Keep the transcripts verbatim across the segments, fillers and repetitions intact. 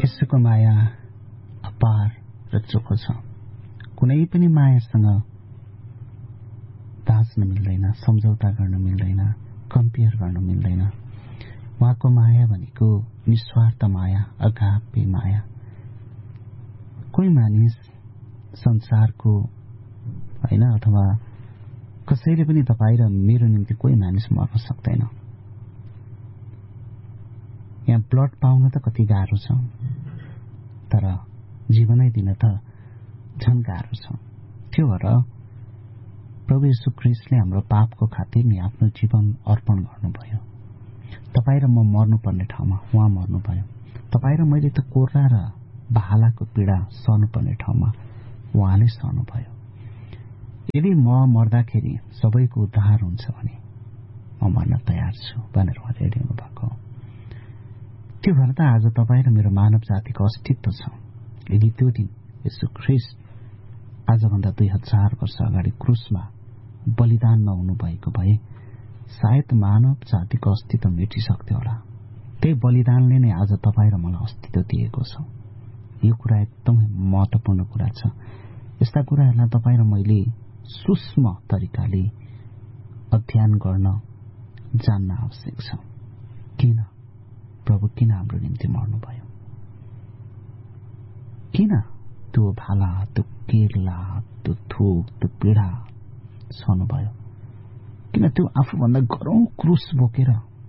यसोको माया अपार र चोखो छ। कुनै पनि मायासँग बाँच्न मिल्दैन, सम्झौता गर्न मिल्दैन, कम्पेयर गर्न मिल्दैन। उहाँको माया भनेको निस्वार्थ माया, अगापे माया। कोही मानिस संसारको होइन अथवा कसैले पनि तपाईँ र मेरो निम्ति कोही मानिस मर्न सक्दैन। यहाँ ब्लड पाउन त कति गाह्रो छ, तर जीवनै दिन त झन् गाह्रो छ। त्यो भएर प्रभु येशू ख्रीष्टले हाम्रो पापको खातिर नि आफ्नो जीवन अर्पण गर्नुभयो। तपाईँ र म मर्नुपर्ने ठाउँमा उहाँ मर्नुभयो। तपाईँ र मैले त कोर्रा र भालाको पीडा सहनुपर्ने ठाउँमा उहाँले सहनुभयो। यदि म मर्दाखेरि सबैको उद्धार हुन्छ भने म मर्न तयार छु भनेर उहाँले हेरिनु भएको। त्यो भएर त आज तपाईँ र मेरो मानव जातिको अस्तित्व छ। यदि त्यो दिन येशू ख्रीष्ट आजभन्दा दुई हजार वर्ष अगाडि क्रुसमा बलिदान नहुनु भएको भए सायद मानव जातिको अस्तित्व मेटिसक्थ्यो होला। त्यही बलिदानले नै आज तपाईँ र मलाई अस्तित्व दिएको छ। यो कुरा एकदमै महत्वपूर्ण कुरा छ। यस्ता कुराहरूलाई तपाईँ र मैले सूक्ष्म तरिकाले अध्ययन गर्न जान्न आवश्यक छ। किन प्रभु किन हाम्रो निम्ति मर्नुभयो? किन त्यो भाला, त्यो केर्ला, त्यो थोक, त्यो पीडा सहनुभयो? किन त्यो आफूभन्दा गरौं क्रुस बोकेर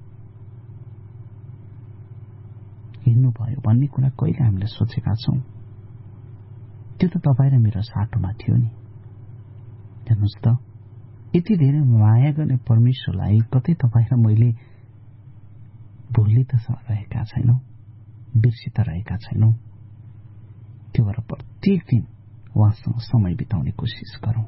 हिँड्नुभयो भन्ने कुरा कहिले हामीले सोचेका छौं? त्यो त तपाईँ र मेरो साटोमा थियो नि। हेर्नुहोस् त, यति धेरै माया गर्ने परमेश्वरलाई कतै तपाईँ र मैले भुलि त रहेका छैनौं, बिर्सि त रहेका छैनौं। त्यो भएर प्रत्येक दिन उहाँसँग समय बिताउने कोसिस गरौं।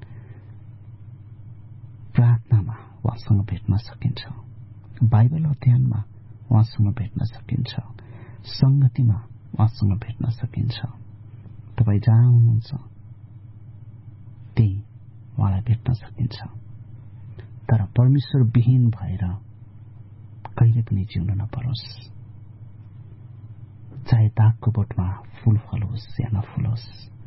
प्रार्थनामा उहाँसँग भेट्न सकिन्छ, बाइबल अध्ययनमा उहाँसँग भेट्न सकिन्छ, संगतिमा उहाँसँग भेट्न सकिन्छ। तपाईँ जहाँ हुनुहुन्छ त्यही उहाँलाई भेट्न सकिन्छ। तर परमेश्वर विहीन भएर कहिले पनि जिउन नपरोस्। चाहे दागको बोटमा फूल फलोस् या नफुलोस्,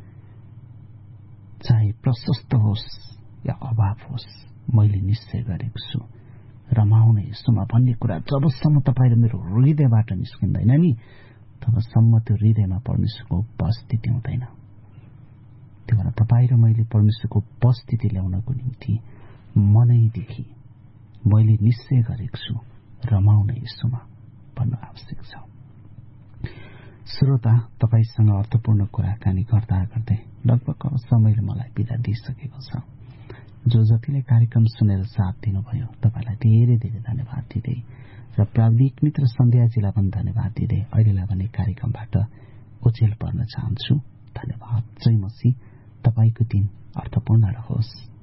चाहे प्रशस्त होस् या अभाव होस्, मैले निश्चय गरेको छु रमाउने यसोमा भन्ने कुरा जबसम्म तपाईँ र मेरो हृदयबाट निस्किँदैन नि तबसम्म त्यो हृदयमा परमेश्वरको उपस्थिति हुँदैन। त्यो भएर तपाईँ र मैले परमेश्वरको उपस्थिति ल्याउनको निम्ति मनैदेखि मैले निश्चय गरेको छु रमाउने यसोमा भन्नु आवश्यक छ। श्रोता, तपाईसँग अर्थपूर्ण कुराकानी गर्दा गर्दै लगभग समयले मलाई बिदा दिइसकेको छ। जो जतिले कार्यक्रम सुनेर साथ दिनुभयो तपाईलाई धेरै धेरै धन्यवाद दिँदै र प्राविधिक मित्र सन्ध्याजीलाई पनि धन्यवाद दिँदै अहिलेलाई भने कार्यक्रमबाट ओझेल पर्न चाहन्छु। धन्यवाद। जय मसीह। तपाईको दिन अर्थपूर्ण रहोस्।